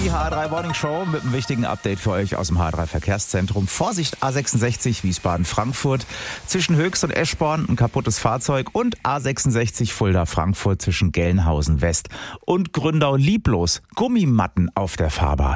Die H3 Morning Show mit einem wichtigen Update für euch aus dem H3 Verkehrszentrum. Vorsicht A66 Wiesbaden-Frankfurt. Zwischen Höchst und Eschborn ein kaputtes Fahrzeug und A66 Fulda-Frankfurt zwischen Gelnhausen West und Gründau-Lieblos. Gummimatten auf der Fahrbahn.